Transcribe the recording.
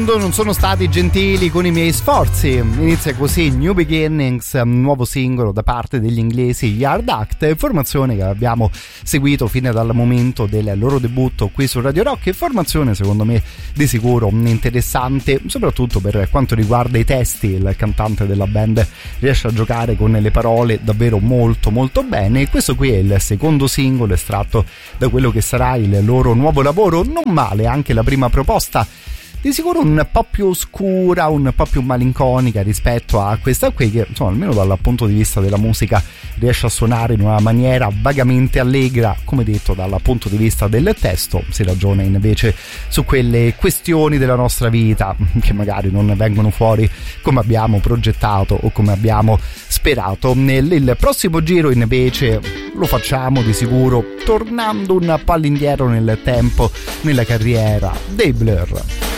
Non sono stati gentili con i miei sforzi. Inizia così New Beginnings, nuovo singolo da parte degli inglesi Yard Act, formazione che abbiamo seguito fino dal momento del loro debutto qui su Radio Rock, e formazione secondo me di sicuro interessante, soprattutto per quanto riguarda i testi. Il cantante della band riesce a giocare con le parole davvero molto molto bene, e questo qui è il secondo singolo estratto da quello che sarà il loro nuovo lavoro. Non male anche la prima proposta, di sicuro un po' più oscura, un po' più malinconica rispetto a questa qui, che insomma almeno dal punto di vista della musica riesce a suonare in una maniera vagamente allegra. Come detto, dal punto di vista del testo si ragiona invece su quelle questioni della nostra vita che magari non vengono fuori come abbiamo progettato o come abbiamo sperato. Il prossimo giro invece lo facciamo di sicuro tornando un po' all'indietro nel tempo, nella carriera dei Blur.